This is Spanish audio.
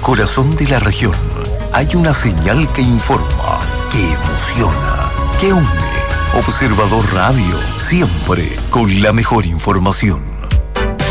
corazón de la región hay una señal que informa, que emociona, que une. Observador Radio, siempre con la mejor información.